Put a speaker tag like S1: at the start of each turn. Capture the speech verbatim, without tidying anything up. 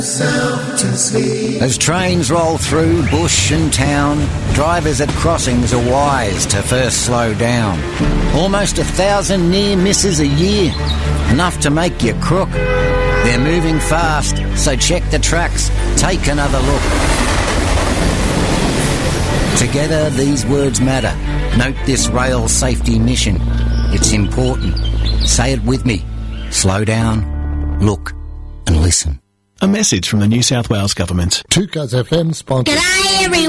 S1: As trains roll through bush and town, drivers at crossings are wise to first slow down. Almost a thousand near misses a year, enough to make you crook. They're moving fast, so check the tracks, take another look. Together these words matter. Note this rail safety mission. It's important. Say it with me. Slow down, look and listen.
S2: A message from the New South Wales Government.
S3: two Cuz F M sponsor.
S4: G'day everyone.